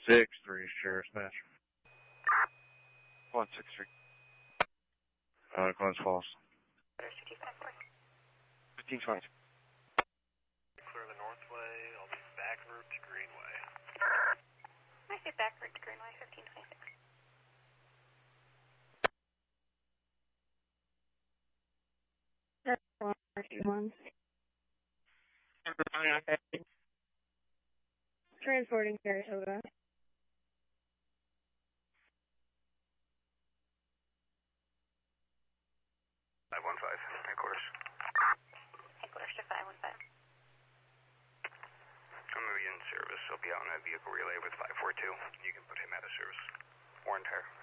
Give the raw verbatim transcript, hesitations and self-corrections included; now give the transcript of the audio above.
six three, Sheriff's Match. one six three. Uh, Glens Falls. fifteen twenty. Clear the Northway, I'll be back route to Greenway. I say back route to Greenway, fifteen twenty-six. One. Transporting Sarasota. five one five, headquarters. Headquarters to five one five. I'm going to be in service. I'll be out in a vehicle relay with five four two. You can put him out of service. Warren Tire.